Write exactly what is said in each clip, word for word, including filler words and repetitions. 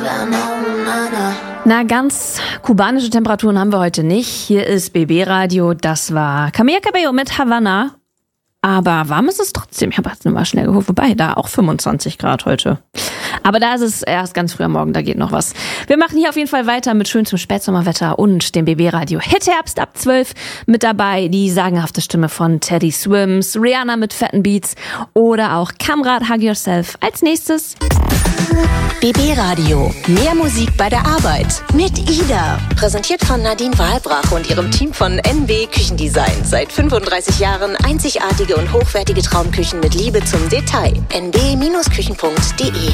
Na, ganz kubanische Temperaturen haben wir heute nicht. Hier ist B B Radio, das war Camila Cabello mit Havana. Aber warm ist es trotzdem. Ich habe jetzt nur mal schnell geguckt, wobei da auch fünfundzwanzig Grad heute. Aber da ist es erst ganz früh am Morgen, da geht noch was. Wir machen hier auf jeden Fall weiter mit schönstem Spätsommerwetter und dem B B Radio Hitherbst ab zwölf. Mit dabei die sagenhafte Stimme von Teddy Swims, Rihanna mit fetten Beats oder auch Kamrat Hug Yourself. Als nächstes B B Radio. Mehr Musik bei der Arbeit. Mit Ida. Präsentiert von Nadine Wahlbrach und ihrem Team von N B Küchendesign. Seit fünfunddreißig Jahren einzigartige und hochwertige Traumküchen mit Liebe zum Detail. n b Küchen punkt d e.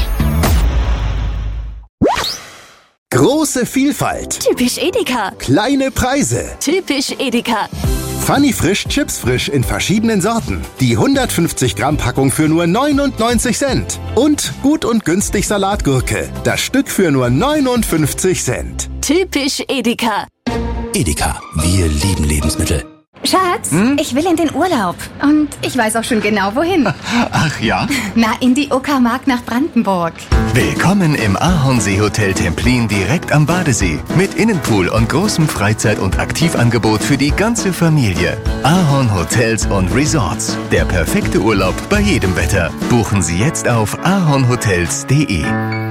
Große Vielfalt. Typisch Edeka. Kleine Preise. Typisch Edeka. Funny Frisch Chips Frisch in verschiedenen Sorten. Die hundertfünfzig Gramm Packung für nur neunundneunzig Cent. Und gut und günstig Salatgurke. Das Stück für nur neunundfünfzig Cent. Typisch Edeka. Edeka, wir lieben Lebensmittel. Schatz, hm? ich will in den Urlaub. Und ich weiß auch schon genau, wohin. Ach ja? Na, in die Uckermark nach Brandenburg. Willkommen im Ahornsee-Hotel Templin direkt am Badesee. Mit Innenpool und großem Freizeit- und Aktivangebot für die ganze Familie. Ahorn Hotels und Resorts. Der perfekte Urlaub bei jedem Wetter. Buchen Sie jetzt auf ahornhotels punkt de.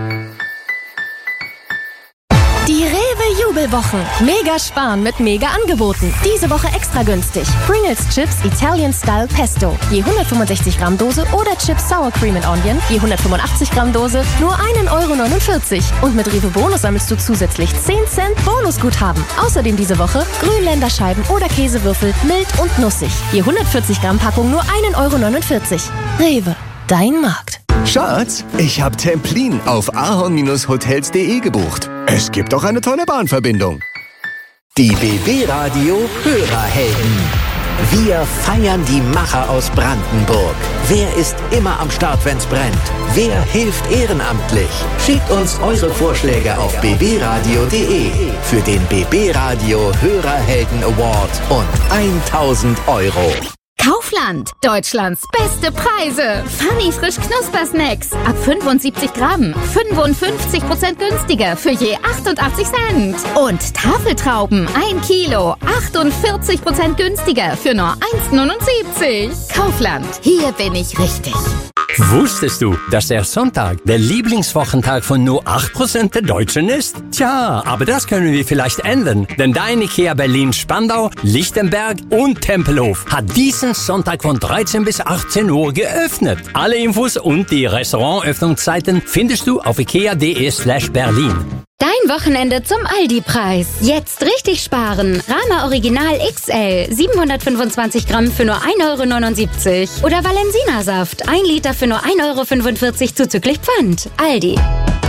Die Rewe-Jubelwochen. Mega sparen mit Mega-Angeboten. Diese Woche extra günstig. Pringles Chips Italian Style Pesto. Je hundertfünfundsechzig Gramm Dose oder Chips Sour Cream and Onion. Je hundertfünfundachtzig Gramm Dose nur ein Euro neunundvierzig. Und mit Rewe Bonus sammelst du zusätzlich zehn Cent Bonusguthaben. Außerdem diese Woche Grünländerscheiben oder Käsewürfel mild und nussig. Je hundertvierzig Gramm Packung nur ein Euro neunundvierzig. Rewe, dein Markt. Schatz, ich hab Templin auf ahorn hotels punkt de gebucht. Es gibt auch eine tolle Bahnverbindung. Die B B Radio Hörerhelden. Wir feiern die Macher aus Brandenburg. Wer ist immer am Start, wenn's brennt? Wer hilft ehrenamtlich? Schickt uns eure Vorschläge auf b b radio punkt de für den B B Radio Hörerhelden Award und tausend Euro. Kaufland. Deutschlands beste Preise. Funny Frisch Knuspersnacks. Ab fünfundsiebzig Gramm. fünfundfünfzig Prozent günstiger für je achtundachtzig Cent. Und Tafeltrauben. ein Kilo. achtundvierzig Prozent günstiger für nur eins neunundsiebzig. Kaufland. Hier bin ich richtig. Wusstest du, dass der Sonntag der Lieblingswochentag von nur acht Prozent der Deutschen ist? Tja, aber das können wir vielleicht ändern, denn dein IKEA Berlin Spandau, Lichtenberg und Tempelhof hat diesen Sonntag von dreizehn bis achtzehn Uhr geöffnet. Alle Infos und die Restaurantöffnungszeiten findest du auf ikea punkt de slash Berlin. Dein Wochenende zum Aldi-Preis. Jetzt richtig sparen. Rama Original X L. siebenhundertfünfundzwanzig Gramm für nur ein Euro neunundsiebzig. Oder Valensina-Saft. ein Liter für nur ein Euro fünfundvierzig zuzüglich Pfand. Aldi.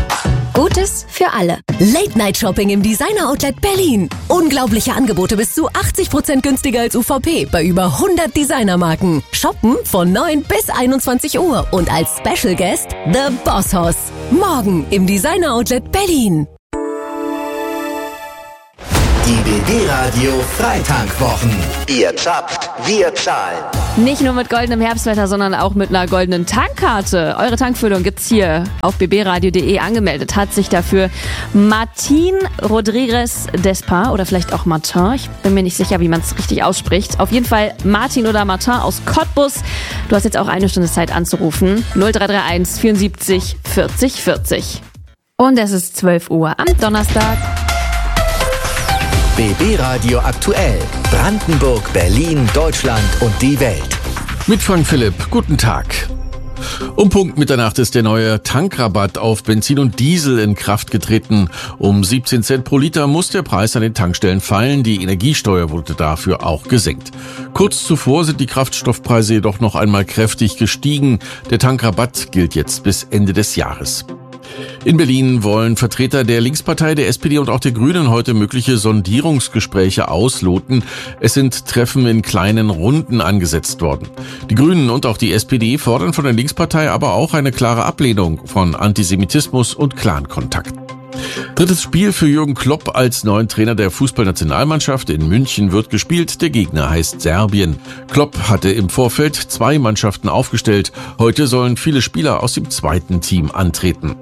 Gutes für alle. Late-Night-Shopping im Designer-Outlet Berlin. Unglaubliche Angebote bis zu achtzig Prozent günstiger als U V P bei über hundert Designermarken. Shoppen von neun bis einundzwanzig Uhr und als Special Guest The Boss Hoss. Morgen im Designer-Outlet Berlin. Die B B Radio Freitankwochen. Ihr zapft, wir zahlen. Nicht nur mit goldenem Herbstwetter, sondern auch mit einer goldenen Tankkarte. Eure Tankfüllung gibt's hier auf b b radio punkt de. Angemeldet hat sich dafür Martin Rodriguez Despar oder vielleicht auch Martin. Ich bin mir nicht sicher, wie man es richtig ausspricht. Auf jeden Fall Martin oder Martin aus Cottbus. Du hast jetzt auch eine Stunde Zeit anzurufen. null drei drei eins vierundsiebzig vierzig vierzig. Und es ist zwölf Uhr am Donnerstag. B B Radio aktuell. Brandenburg, Berlin, Deutschland und die Welt. Mit Frank Philipp. Guten Tag. Um Punkt Mitternacht ist der neue Tankrabatt auf Benzin und Diesel in Kraft getreten. Um siebzehn Cent pro Liter muss der Preis an den Tankstellen fallen. Die Energiesteuer wurde dafür auch gesenkt. Kurz zuvor sind die Kraftstoffpreise jedoch noch einmal kräftig gestiegen. Der Tankrabatt gilt jetzt bis Ende des Jahres. In Berlin wollen Vertreter der Linkspartei, der S P D und auch der Grünen heute mögliche Sondierungsgespräche ausloten. Es sind Treffen in kleinen Runden angesetzt worden. Die Grünen und auch die S P D fordern von der Linkspartei aber auch eine klare Ablehnung von Antisemitismus und Clankontakt. Drittes Spiel für Jürgen Klopp als neuen Trainer der Fußballnationalmannschaft in München wird gespielt. Der Gegner heißt Serbien. Klopp hatte im Vorfeld zwei Mannschaften aufgestellt. Heute sollen viele Spieler aus dem zweiten Team antreten.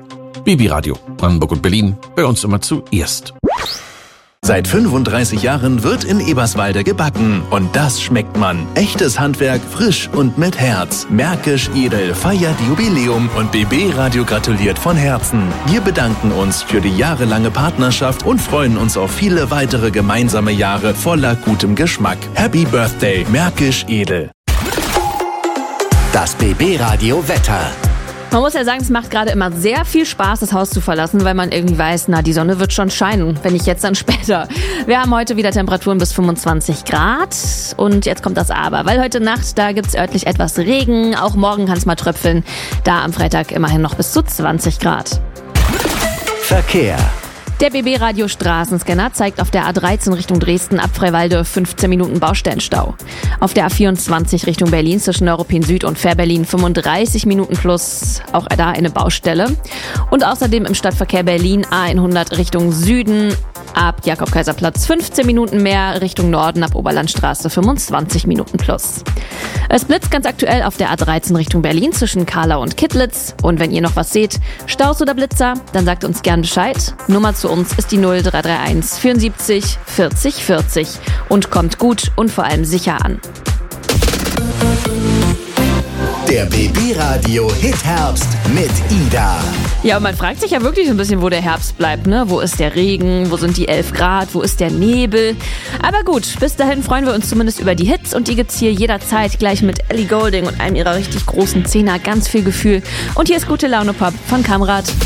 B B Radio, Brandenburg und Berlin, bei uns immer zuerst. Seit fünfunddreißig Jahren wird in Eberswalde gebacken. Und das schmeckt man. Echtes Handwerk, frisch und mit Herz. Märkisch Edel feiert Jubiläum und B B Radio gratuliert von Herzen. Wir bedanken uns für die jahrelange Partnerschaft und freuen uns auf viele weitere gemeinsame Jahre voller gutem Geschmack. Happy Birthday, Märkisch Edel. Das B B Radio Wetter. Man muss ja sagen, es macht gerade immer sehr viel Spaß, das Haus zu verlassen, weil man irgendwie weiß, na, die Sonne wird schon scheinen. Wenn nicht jetzt, dann später. Wir haben heute wieder Temperaturen bis fünfundzwanzig Grad. Und jetzt kommt das Aber, weil heute Nacht, da gibt's örtlich etwas Regen. Auch morgen kann es mal tröpfeln. Da am Freitag immerhin noch bis zu zwanzig Grad. Verkehr. Der B B Radio Straßenscanner zeigt auf der A dreizehn Richtung Dresden ab Freiwalde fünfzehn Minuten Baustellenstau. Auf der A vierundzwanzig Richtung Berlin zwischen Neuruppin Süd und Fährberlin fünfunddreißig Minuten plus, auch da eine Baustelle. Und außerdem im Stadtverkehr Berlin A hundert Richtung Süden ab Jakob-Kaiser-Platz fünfzehn Minuten mehr, Richtung Norden ab Oberlandstraße fünfundzwanzig Minuten plus. Es blitzt ganz aktuell auf der A dreizehn Richtung Berlin zwischen Karlau und Kittlitz. Und wenn ihr noch was seht, Staus oder Blitzer, dann sagt uns gern Bescheid. Nummer zu uns ist die null drei drei eins vierundsiebzig vierzig vierzig und kommt gut und vor allem sicher an. Der B B Radio Hitherbst mit Ida. Ja, und man fragt sich ja wirklich ein bisschen, wo der Herbst bleibt, ne? Wo ist der Regen? Wo sind die elf Grad? Wo ist der Nebel? Aber gut, bis dahin freuen wir uns zumindest über die Hits und die gibt's hier jederzeit gleich mit Ellie Goulding und einem ihrer richtig großen Zehner. Ganz viel Gefühl. Und hier ist Gute Laune Pop von Kamrat.